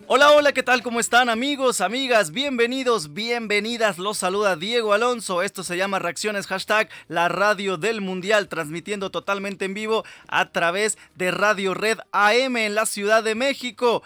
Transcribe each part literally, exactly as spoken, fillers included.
Hola, hola, ¿qué tal? ¿Cómo están, amigos, amigas? Bienvenidos, bienvenidas. Los saluda Diego Alonso. Esto se llama Reacciones, hashtag la radio del mundial, transmitiendo totalmente en vivo a través de Radio Red A M en la Ciudad de México.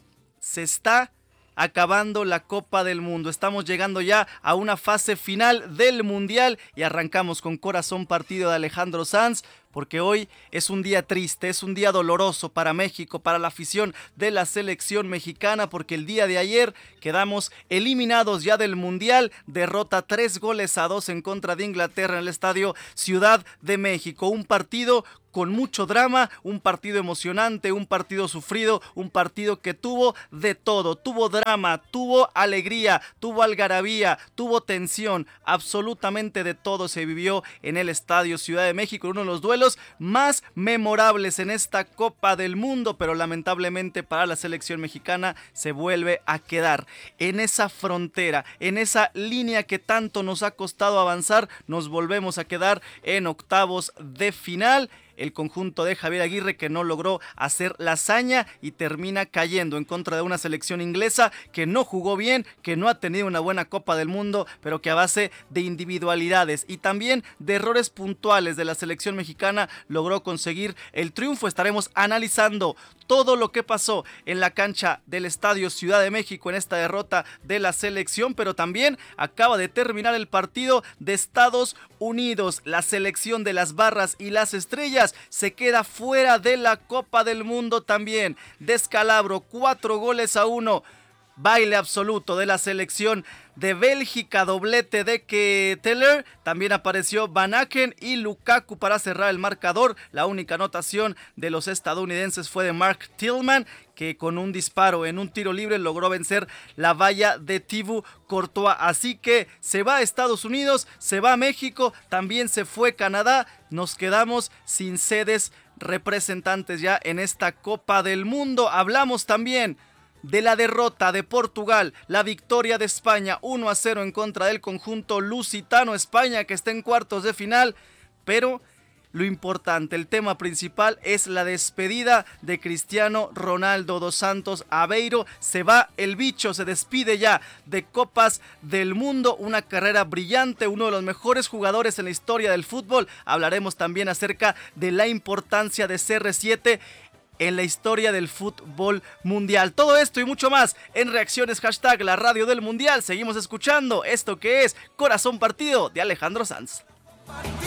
Se está acabando la Copa del Mundo. Estamos llegando ya a una fase final del mundial y arrancamos con corazón partido de Alejandro Sanz. Porque hoy es un día triste, es un día doloroso para México, para la afición de la selección mexicana, porque el día de ayer quedamos eliminados ya del Mundial, derrota tres goles a dos en contra de Inglaterra en el estadio Ciudad de México, un partido con mucho drama, un partido emocionante, un partido sufrido, un partido que tuvo de todo, tuvo drama, tuvo alegría, tuvo algarabía, tuvo tensión, absolutamente de todo se vivió en el estadio Ciudad de México, uno de los duelos más memorables en esta Copa del Mundo, pero lamentablemente para la selección mexicana se vuelve a quedar en esa frontera, en esa línea que tanto nos ha costado avanzar. Nos volvemos a quedar en octavos de final. El conjunto de Javier Aguirre, que no logró hacer la hazaña y termina cayendo en contra de una selección inglesa que no jugó bien, que no ha tenido una buena Copa del Mundo, pero que a base de individualidades y también de errores puntuales de la selección mexicana logró conseguir el triunfo. Estaremos analizando todo lo que pasó en la cancha del Estadio Ciudad de México en esta derrota de la selección, pero también acaba de terminar el partido de Estados Unidos. La selección de las barras y las estrellas se queda fuera de la Copa del Mundo también. Descalabro, cuatro goles a uno. Baile absoluto de la selección de Bélgica, doblete de Ketelaere, también apareció Van Aken y Lukaku para cerrar el marcador. La única anotación de los estadounidenses fue de Mark Tillman, que con un disparo en un tiro libre logró vencer la valla de Thibaut Courtois. Así que se va a Estados Unidos, se va a México, también se fue Canadá. Nos quedamos sin sedes representantes ya en esta Copa del Mundo. Hablamos también de la derrota de Portugal, la victoria de España uno a cero en contra del conjunto lusitano. España que está en cuartos de final, pero lo importante, el tema principal es la despedida de Cristiano Ronaldo dos Santos Aveiro. Se va el bicho, se despide ya de Copas del Mundo, una carrera brillante, uno de los mejores jugadores en la historia del fútbol. Hablaremos también acerca de la importancia de C R siete en la historia del fútbol mundial. Todo esto y mucho más en Reacciones, hashtag la radio del mundial. Seguimos escuchando esto que es Corazón Partido de Alejandro Sanz.